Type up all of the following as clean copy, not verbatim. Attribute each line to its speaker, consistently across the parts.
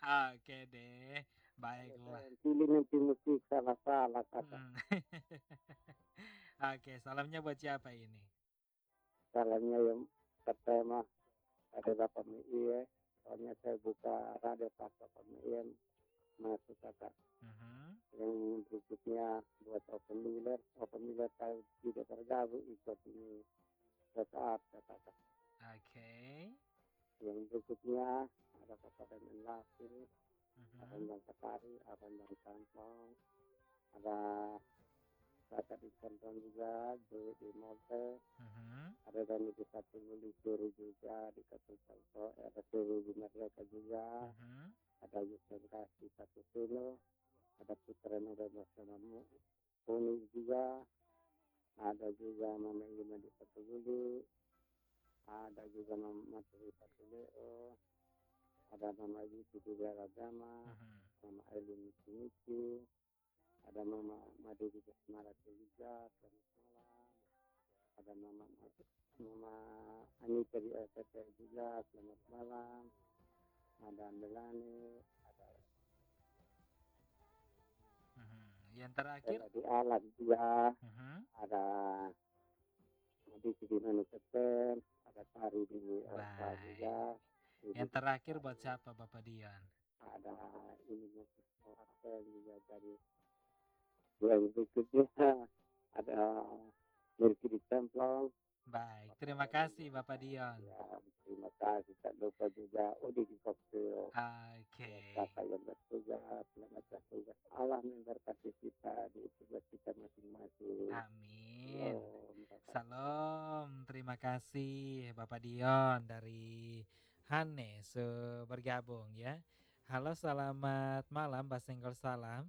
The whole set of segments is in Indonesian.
Speaker 1: Oke deh, baiklah.
Speaker 2: Pilih nanti musik salah-salah kata.
Speaker 1: Mm. Oke, salamnya buat siapa ini?
Speaker 2: Salahnya yang pertama ada Bapak Mie, soalnya saya buka radio pas Bapak Mie masuk kakak.
Speaker 1: Mhm.
Speaker 2: Yang berikutnya buat open miller saya tidak tergabung ikut ini sesaat kakak.
Speaker 1: Oke.
Speaker 2: Yang berikutnya ada Bapak dan Laku, ada
Speaker 1: Mhm.
Speaker 2: yang Ketari, ada yang Kantong, ada kakak di Kantong juga, di Molte,
Speaker 1: Mhm.
Speaker 2: ada kami di satu Suri juga di Katul Salto, ada Suri di Merdeka juga,
Speaker 1: Mhm.
Speaker 2: ada Yusuf Kasih satu Solo, ada Putra Nada bersama Kuning juga, ada juga Mama Ilma di satu Bulu, ada juga Mama Matri satu Leo, ada Mama Yuki di Agama,
Speaker 1: Mhm.
Speaker 2: Mama Aileen Miki, ada Mama Madi di Semarang juga, selamat malam, ada Mama Anita di RTP juga, selamat malam, ada Melani, ada
Speaker 1: Mhm. Yang terakhir?
Speaker 2: Ella di Alat juga,
Speaker 1: Mhm.
Speaker 2: ada Madi di Manuseten, ada Tari di Elsa
Speaker 1: Baik.
Speaker 2: juga, Ibu
Speaker 1: Yang
Speaker 2: di
Speaker 1: terakhir buat
Speaker 2: Tari,
Speaker 1: siapa Bapak Dion?
Speaker 2: ada ini musik Hotel juga dari yang berikutnya ada Mirki di Templong.
Speaker 1: Baik,
Speaker 2: Bapak
Speaker 1: terima
Speaker 2: Edi
Speaker 1: kasih Bapak Dion.
Speaker 2: ya, terima kasih. Tak lupa juga Udi di Kopil.
Speaker 1: Oke.
Speaker 2: Ya, kakak yang bertugas, selamat bertugas. Allah memberkati kita di tugas kita masing-masing.
Speaker 1: Amin.
Speaker 2: Shalom, kakak.
Speaker 1: Salam, terima kasih Bapak Dion dari Hane bergabung ya. Halo, selamat malam, Mbak Senggol salam.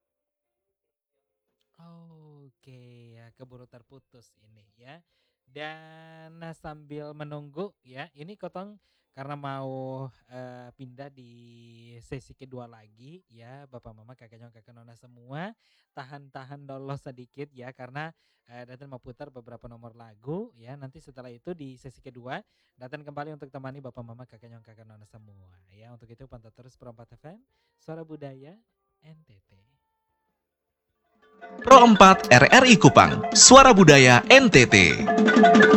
Speaker 1: Oke, ya keburu terputus ini ya. Dan sambil menunggu ya, ini Kotong karena mau pindah di sesi kedua lagi ya, Bapak Mama, Kakak Nyong, Kakak Nona semua, tahan-tahan dulu sedikit ya karena Daten mau putar beberapa nomor lagu ya. Nanti setelah itu di sesi kedua Daten kembali untuk temani Bapak Mama, Kakak Nyong, Kakak Nona semua ya. Untuk itu pantau terus Pro 4 FM, Suara Budaya NTT.
Speaker 3: Pro 4 RRI Kupang, Suara Budaya NTT.